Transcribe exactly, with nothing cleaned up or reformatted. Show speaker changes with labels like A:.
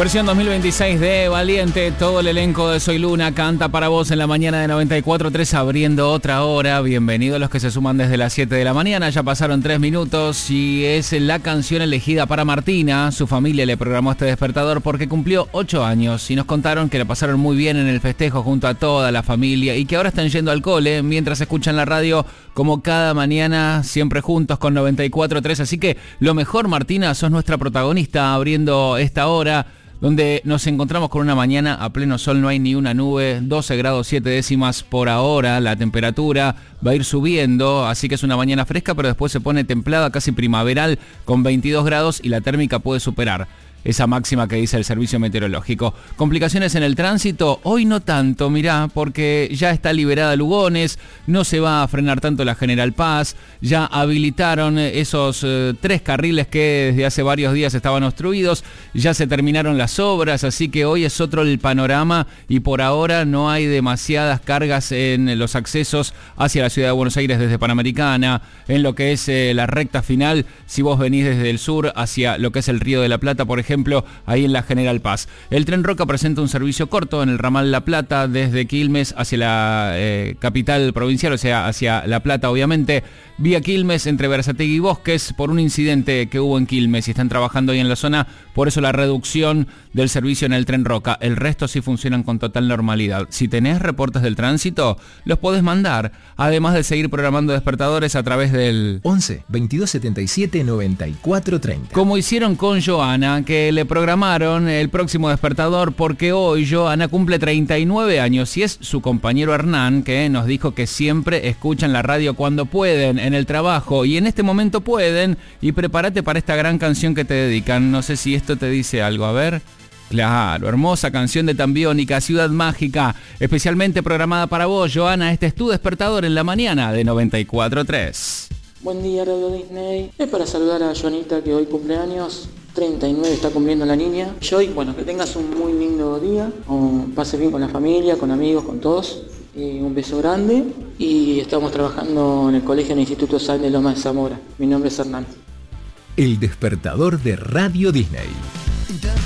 A: Versión dos mil veintiséis de Valiente, todo el elenco de Soy Luna canta para vos en la mañana de noventa y cuatro punto tres, abriendo otra hora. Bienvenidos los que se suman desde las siete de la mañana, ya pasaron tres minutos y es la canción elegida para Martina. Su familia le programó este despertador porque cumplió ocho años y nos contaron que la pasaron muy bien en el festejo junto a toda la familia y que ahora están yendo al cole mientras escuchan la radio como cada mañana, siempre juntos con noventa y cuatro punto tres. Así que lo mejor, Martina, sos nuestra protagonista abriendo esta hora, donde nos encontramos con una mañana a pleno sol, no hay ni una nube, doce grados siete décimas por ahora, la temperatura va a ir subiendo, así que es una mañana fresca, pero después se pone templada, casi primaveral, con veintidós grados y la térmica puede superar esa máxima que dice el servicio meteorológico. ¿Complicaciones en el tránsito? Hoy no tanto, mirá, porque ya está liberada Lugones, no se va a frenar tanto la General Paz, ya habilitaron esos eh, tres carriles que desde hace varios días estaban obstruidos, ya se terminaron las obras, así que hoy es otro el panorama y por ahora no hay demasiadas cargas en los accesos hacia la ciudad de Buenos Aires desde Panamericana, en lo que es eh, la recta final, si vos venís desde el sur hacia lo que es el Río de la Plata, por ejemplo, ejemplo, ahí en la General Paz. El Tren Roca presenta un servicio corto en el ramal La Plata desde Quilmes hacia la eh, capital provincial, o sea, hacia La Plata, obviamente, vía Quilmes entre Berazategui y Bosques por un incidente que hubo en Quilmes y están trabajando ahí en la zona, por eso la reducción del servicio en el Tren Roca. El resto sí funcionan con total normalidad. Si tenés reportes del tránsito, los podés mandar, además de seguir programando despertadores a través del
B: once, veintidós setenta y siete, noventa y cuatro treinta.
A: Como hicieron con Joana, que le programaron el próximo despertador porque hoy Joana cumple treinta y nueve años y es su compañero Hernán, que nos dijo que siempre escuchan la radio cuando pueden, en el trabajo, y en este momento pueden, y prepárate para esta gran canción que te dedican. No sé si esto te dice algo, a ver. Claro, hermosa canción de Tambiónica, Ciudad Mágica, especialmente programada para vos, Joana. Este es tu despertador en la mañana de noventa y cuatro punto tres.
C: Buen día, Radio Disney. Es para saludar a Joanita, que hoy cumpleaños, treinta y nueve está cumpliendo la niña. Joy, bueno, que tengas un muy lindo día, o pases bien con la familia, con amigos, con todos. Y un beso grande, y estamos trabajando en el colegio en el Instituto Sal de Loma de Zamora. Mi nombre es Hernán.
B: El despertador de Radio Disney.